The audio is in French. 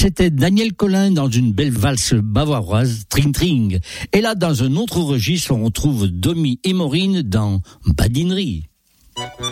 C'était Daniel Collin dans une belle valse bavaroise, Tring Tring. Et là, dans un autre registre, on retrouve Domi et Maureen dans Badinerie.